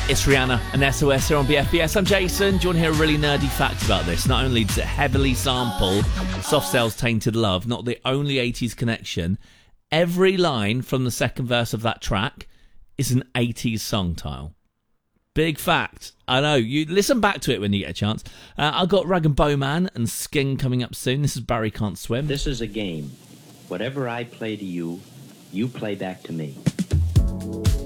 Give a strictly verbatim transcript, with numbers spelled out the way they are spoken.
It's Rihanna and S O S here on B F B S. I'm Jason. Do you want to hear a really nerdy fact about this? Not only does it heavily sample Soft Cell's Tainted Love, not the only eighties connection, every line from the second verse of that track is an eighties song title. Big fact. I know. You listen back to it when you get a chance. Uh, I've got Rag and Bowman and Skin coming up soon. This is Barry Can't Swim. This is a game. Whatever I play to you, you play back to me.